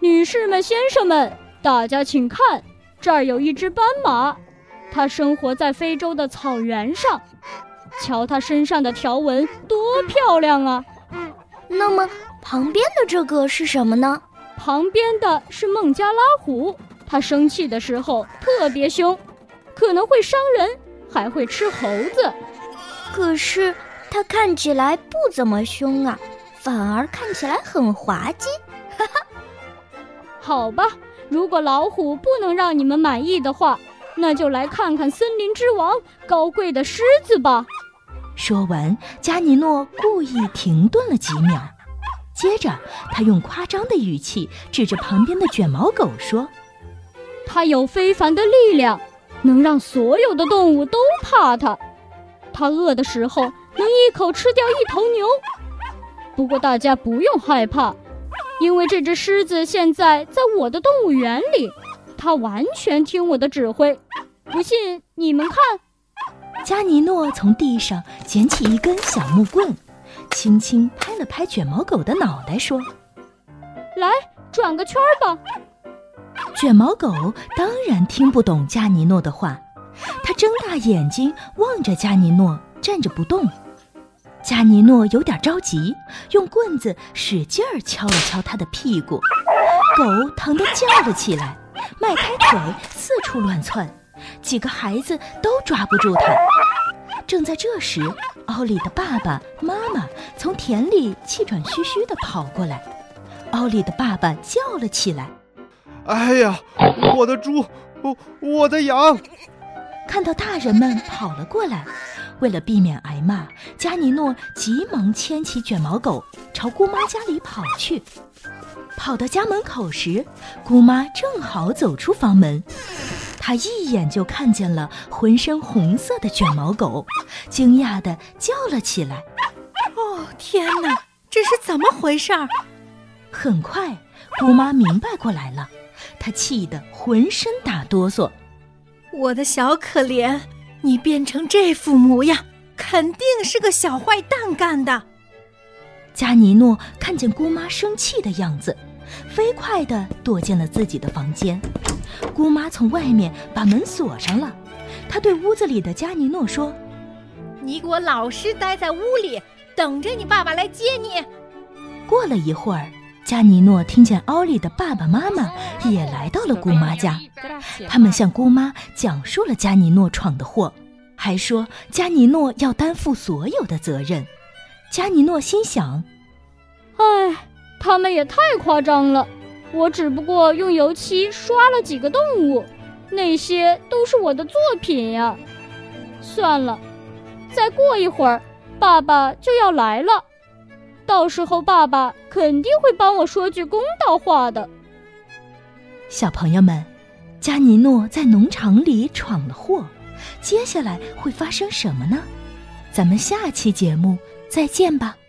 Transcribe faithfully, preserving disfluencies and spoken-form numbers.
女士们、先生们，大家请看，这儿有一只斑马，它生活在非洲的草原上。瞧它身上的条纹多漂亮啊！ 那么旁边的这个是什么呢？ 旁边的是孟加拉虎，它生气的时候特别凶，可能会伤人，还会吃猴子。 可是它看起来不怎么凶啊，反而看起来很滑稽。哈哈。 好吧，如果老虎不能让你们满意的话，那就来看看森林之王高贵的狮子吧。 说完，加尼诺故意停顿了几秒，接着他用夸张的语气指着旁边的卷毛狗说： 它有非凡的力量，能让所有的动物都怕它。它饿的时候能一口吃掉一头牛。不过大家不用害怕，因为这只狮子现在在我的动物园里，它完全听我的指挥。不信你们看。 加尼诺从地上捡起一根小木棍，轻轻拍了拍卷毛狗的脑袋说： 来，转个圈吧。 卷毛狗当然听不懂加尼诺的话，他睁大眼睛望着加尼诺站着不动。加尼诺有点着急，用棍子使劲儿敲了敲他的屁股，狗疼得叫了起来，迈开腿四处乱窜，几个孩子都抓不住他。正在这时，奥利的爸爸妈妈从田里气喘吁吁地跑过来。奥利的爸爸叫了起来： 哎呀，我的猪，我我的羊！ 看到大人们跑了过来，为了避免挨骂，加尼诺急忙牵起卷毛狗朝姑妈家里跑去。跑到家门口时，姑妈正好走出房门，她一眼就看见了浑身红色的卷毛狗，惊讶地叫了起来： 哦，天哪，这是怎么回事？ 很快姑妈明白过来了，她气得浑身打哆嗦。 我的小可怜，你变成这副模样，肯定是个小坏蛋干的。 加尼诺看见姑妈生气的样子，飞快地躲进了自己的房间。姑妈从外面把门锁上了，她对屋子里的加尼诺说： 你给我老实待在屋里，等着你爸爸来接你。 过了一会儿，加尼诺听见奥利的爸爸妈妈也来到了姑妈家，他们向姑妈讲述了加尼诺闯的祸，还说加尼诺要担负所有的责任。加尼诺心想： 唉，他们也太夸张了，我只不过用油漆刷了几个动物，那些都是我的作品呀。算了，再过一会儿爸爸就要来了，到时候爸爸肯定会帮我说句公道话的。 小朋友们，加尼诺在农场里闯了祸，接下来会发生什么呢？咱们下期节目再见吧。